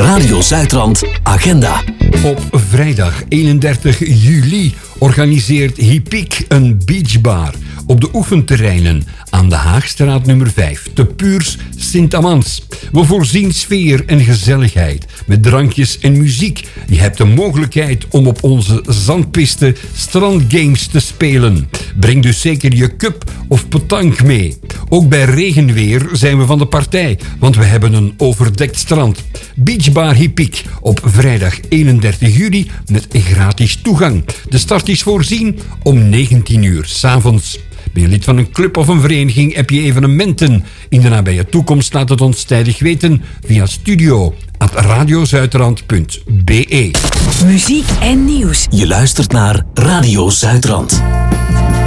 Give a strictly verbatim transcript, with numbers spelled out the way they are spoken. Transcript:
Radio Zuidrand Agenda. Op vrijdag eenendertig juli organiseert Hipiek een beachbar op de oefenterreinen aan de Haagstraat nummer vijf, te Puurs Sint-Amans. We voorzien sfeer en gezelligheid met drankjes en muziek. Je hebt de mogelijkheid om op onze zandpiste strandgames te spelen. Breng dus zeker je cup of petanque mee. Ook bij regenweer zijn we van de partij, want we hebben een overdekt strand. Beachbar Hipiek op vrijdag eenendertig juli met gratis toegang. De start is voorzien om negentien uur 's avonds. Ben je lid van een club of een vereniging? Heb je evenementen in de nabije toekomst? Laat het ons tijdig weten via studio at radiozuidrand punt be. Muziek en nieuws. Je luistert naar Radio Zuidrand.